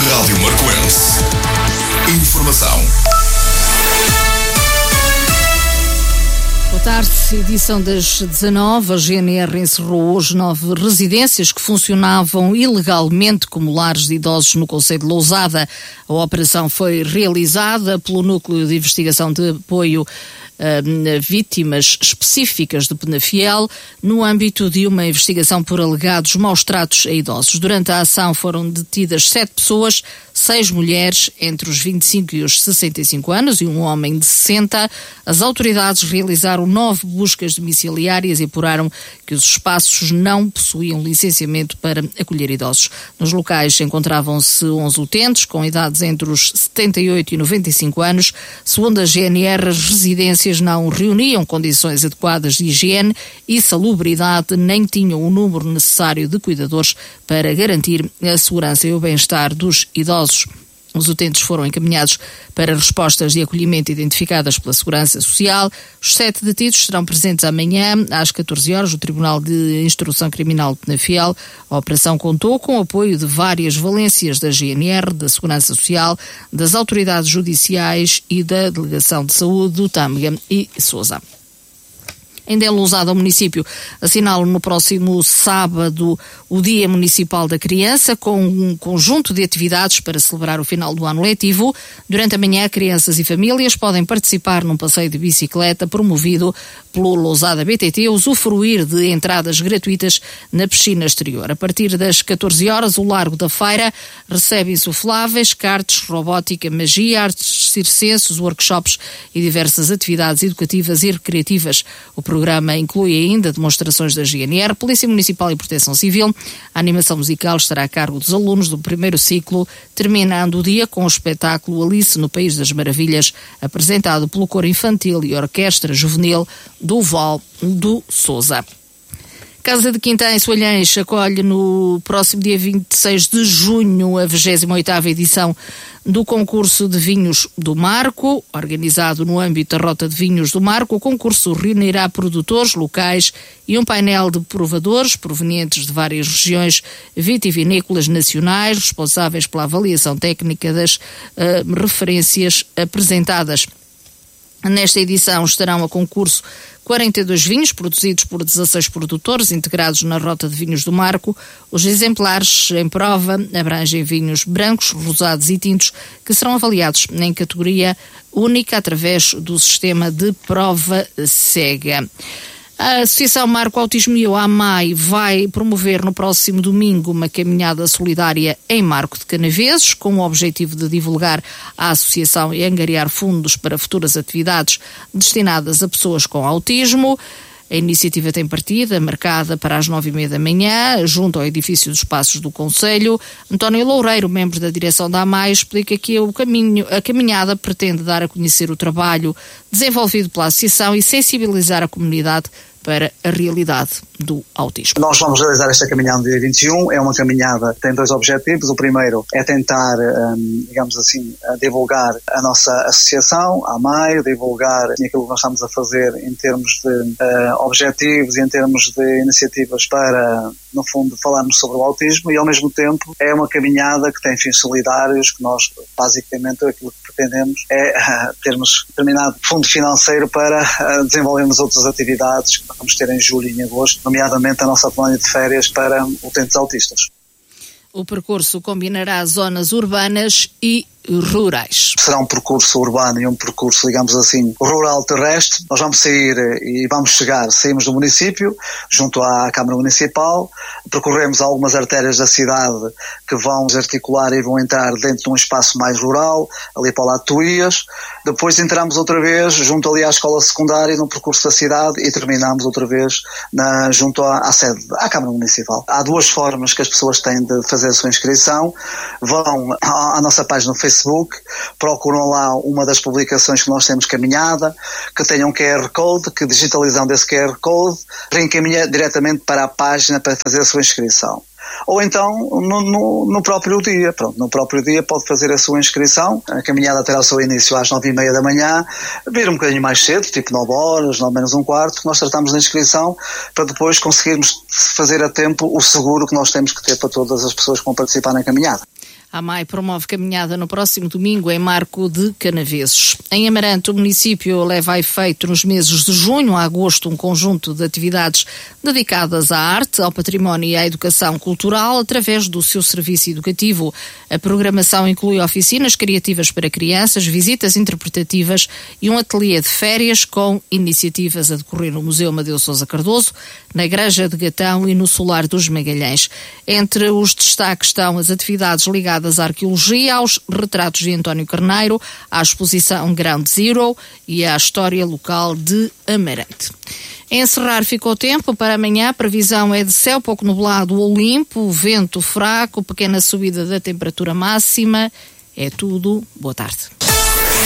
Rádio Marcoense. Informação. Boa tarde, edição das 19. A GNR encerrou hoje 9 residências que funcionavam ilegalmente como lares de idosos no concelho de Lousada. A operação foi realizada pelo Núcleo de Investigação de Apoio a vítimas específicas do Penafiel, no âmbito de uma investigação por alegados maus-tratos a idosos. Durante a ação foram detidas 7 pessoas, 6 mulheres entre os 25 e os 65 anos e um homem de 60. As autoridades realizaram 9 buscas domiciliárias e apuraram que os espaços não possuíam licenciamento para acolher idosos. Nos locais encontravam-se 11 utentes com idades entre os 78 e 95 anos. Segundo a GNR, as residências não reuniam condições adequadas de higiene e salubridade, nem tinham o número necessário de cuidadores para garantir a segurança e o bem-estar dos idosos. Os utentes foram encaminhados para respostas de acolhimento identificadas pela Segurança Social. Os 7 detidos serão presentes amanhã, às 14 horas, no Tribunal de Instrução Criminal de Penafiel. A operação contou com o apoio de várias valências da GNR, da Segurança Social, das autoridades judiciais e da Delegação de Saúde do Tâmega e Sousa. Ainda em Lousada, o município assinala no próximo sábado o Dia Municipal da Criança, com um conjunto de atividades para celebrar o final do ano letivo. Durante a manhã, crianças e famílias podem participar num passeio de bicicleta promovido pelo Lousada BTT, usufruir de entradas gratuitas na piscina exterior. A partir das 14 horas, o Largo da Feira recebe insufláveis, karts, robótica, magia, artes circenses, workshops e diversas atividades educativas e recreativas. O programa inclui ainda demonstrações da GNR, Polícia Municipal e Proteção Civil. A animação musical estará a cargo dos alunos do primeiro ciclo, terminando o dia com o espetáculo Alice no País das Maravilhas, apresentado pelo Coro Infantil e Orquestra Juvenil do Val do Sousa. Casa de Quintã, em Soalhães, acolhe no próximo dia 26 de junho a 28ª edição do concurso de vinhos do Marco, organizado no âmbito da Rota de Vinhos do Marco. O concurso reunirá produtores locais e um painel de provadores provenientes de várias regiões vitivinícolas nacionais, responsáveis pela avaliação técnica das referências apresentadas. Nesta edição estarão a concurso 42 vinhos produzidos por 16 produtores integrados na Rota de Vinhos do Marco. Os exemplares em prova abrangem vinhos brancos, rosados e tintos que serão avaliados em categoria única através do sistema de prova cega. A Associação Marco Autismo e eu, a AMAI, vai promover no próximo domingo uma caminhada solidária em Marco de Canaveses, com o objetivo de divulgar a associação e angariar fundos para futuras atividades destinadas a pessoas com autismo. A iniciativa tem partida marcada para as 9h30 da manhã, junto ao edifício dos Passos do Concelho. António Loureiro, membro da direção da AMAI, explica que a caminhada pretende dar a conhecer o trabalho desenvolvido pela associação e sensibilizar a comunidade para a realidade do autismo. Nós vamos realizar esta caminhada no dia 21, é uma caminhada que tem 2 objetivos. O primeiro é tentar, digamos assim, divulgar a nossa associação, a AMAI, divulgar aquilo que nós estamos a fazer em termos de objetivos e em termos de iniciativas para, no fundo, falarmos sobre o autismo, e ao mesmo tempo é uma caminhada que tem fins solidários, que nós, basicamente, aquilo que pretendemos é termos determinado fundo financeiro para desenvolvermos outras atividades que vamos ter em julho e em agosto, nomeadamente a nossa colónia de férias para utentes autistas. O percurso combinará zonas urbanas e rurais. Será um percurso urbano e um percurso, digamos assim, rural terrestre. Nós vamos sair e saímos do município, junto à Câmara Municipal, percorremos algumas artérias da cidade que vão articular e vão entrar dentro de um espaço mais rural, ali para o lado de Tuías. Depois entramos outra vez junto ali à escola secundária, no percurso da cidade, e terminamos outra vez junto à sede, à Câmara Municipal. Há 2 formas que as pessoas têm de fazer a sua inscrição. Vão à nossa página no Facebook, procuram lá uma das publicações que nós temos caminhada, que tenha um QR Code, que digitalizando esse QR Code reencaminha diretamente para a página para fazer a sua inscrição. Ou então no próprio dia. No próprio dia pode fazer a sua inscrição. A caminhada terá o seu início às 9h30 da manhã, vir um bocadinho mais cedo, tipo 9 horas, 9 menos um quarto, que nós tratamos da inscrição para depois conseguirmos fazer a tempo o seguro que nós temos que ter para todas as pessoas que vão participar na caminhada. A AMAI promove caminhada no próximo domingo em Marco de Canaveses. Em Amarante, o município leva a efeito nos meses de junho a agosto um conjunto de atividades dedicadas à arte, ao património e à educação cultural através do seu serviço educativo. A programação inclui oficinas criativas para crianças, visitas interpretativas e um ateliê de férias com iniciativas a decorrer no Museu Amadeu Sousa Cardoso, na Granja de Gatão e no Solar dos Magalhães. Entre os destaques estão as atividades ligadas à arqueologia, aos retratos de António Carneiro, à exposição Ground Zero e à história local de Amarante. Em Serrar ficou tempo para amanhã. A previsão é de céu pouco nublado ou limpo, vento fraco, pequena subida da temperatura máxima. É tudo. Boa tarde.